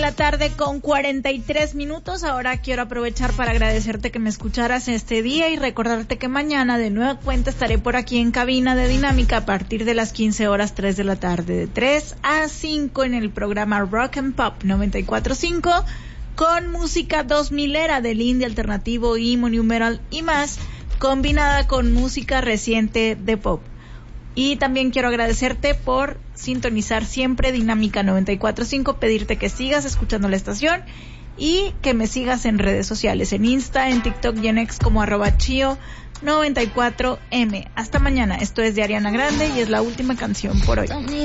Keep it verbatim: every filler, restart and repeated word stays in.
La tarde con cuarenta y tres minutos. Ahora quiero aprovechar para agradecerte que me escucharas este día y recordarte que mañana de nueva cuenta estaré por aquí en cabina de Dinámica a partir de las quince horas tres de la tarde, de tres a cinco en el programa Rock and Pop noventa y cuatro punto cinco con música dos milera del indie alternativo, emo, new metal y más, combinada con música reciente de pop. Y también quiero agradecerte por sintonizar siempre Dinámica noventa y cuatro punto cinco, pedirte que sigas escuchando la estación y que me sigas en redes sociales, en Insta, en TikTok y en X como arroba chio noventa y cuatro eme. Hasta mañana. Esto es de Ariana Grande y es la última canción por hoy.